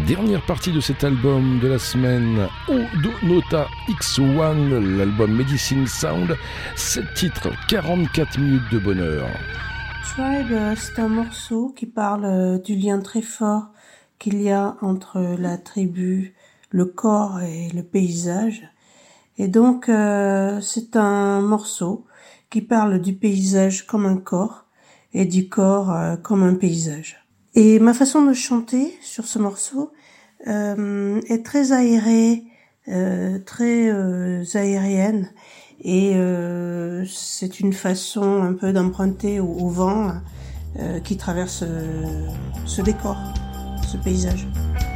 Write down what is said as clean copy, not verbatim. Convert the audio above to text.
Dernière partie de cet album de la semaine, Odo Nota X1, l'album Medicine Sound, 7 titres, 44 minutes de bonheur. Tribe, c'est un morceau qui parle du lien très fort qu'il y a entre la tribu, le corps et le paysage. Et donc, c'est un morceau qui parle du paysage comme un corps et du corps comme un paysage. Et ma façon de chanter sur ce morceau est très aérée, très aérienne, et c'est une façon un peu d'emprunter au vent qui traverse ce décor, ce paysage.